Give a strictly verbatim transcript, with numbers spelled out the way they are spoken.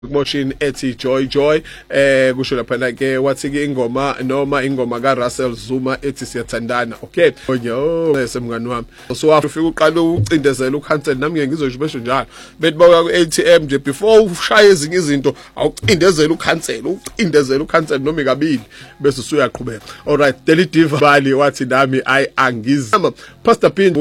Motion ethi Joy Joy eh kusho lapha ke wathi ke ingoma noma ingoma ka Russell Zuma ethi siyathandana. Okay yo semngani wami so wafika uqala ucindezela ucancel nami ngeke ngizosho besho njalo bethi bawa ku A T M nje before ushaya ezinye izinto awucindezela ucancel ucindezela ucancel noma ikabili bese usuyaqhubeka. All right Daily Diva bali wathi nami I angizama Pastor Pin